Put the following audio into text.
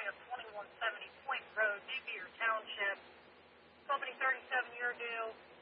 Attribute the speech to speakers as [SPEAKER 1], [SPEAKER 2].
[SPEAKER 1] of 2170 Point Road, Deer Township. Company 37-year due.